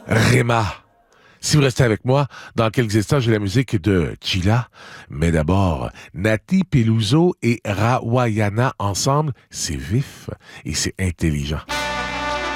Rema. Si vous restez avec moi, dans quelques instants, j'ai la musique de Chila. Mais d'abord, Nati Peluso et Rawayana ensemble, c'est vif et c'est intelligent.